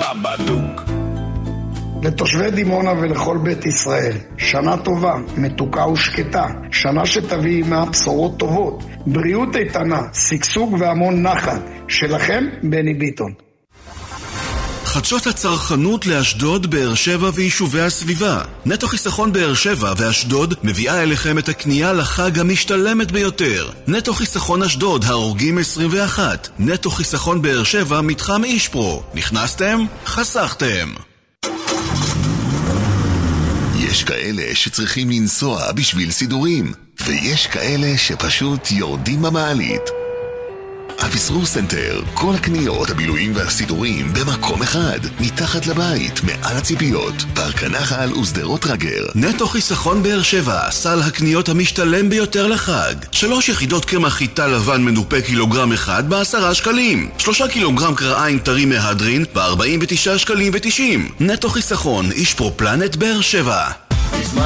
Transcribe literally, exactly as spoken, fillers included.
בדוק. לתושבי דימונה ולכל בית ישראל, שנה טובה, מתוקה ושקטה, שנה שתביא עימה בשורות טובות, בריאות איתנה, שגשוג והמון נחת. שלכם, בני ביטון. חדשות הצרכנות לאשדוד, באר שבע ויישובי הסביבה. נטו חיסכון באר שבע ואשדוד מביאה אליכם את הקנייה לחג המשתלמת ביותר. נטו חיסכון אשדוד, ההורגים עשרים ואחת. נטו חיסכון באר שבע, מתחם אישפרו. נכנסתם? חסכתם. יש כאלה שצריכים לנסוע בשביל סידורים, ויש כאלה שפשוט יורדים במעלית. אביסרור סנטר, כל הקניות, הבילויים והסידורים במקום אחד, מתחת לבית, מעל הציפיות, פארק הנחל ושדרות רגר. נטו חיסכון באר שבע, סל הקניות המשתלם ביותר לחג. שלוש יחידות קמח חיטה לבן מנופה קילוגרם אחד בעשרה שקלים. שלושה קילוגרם קרעיים טרי מהדרין בארבעים ותשעה שקלים ותשעים. נטו חיסכון, אישפרו פלנט באר שבע.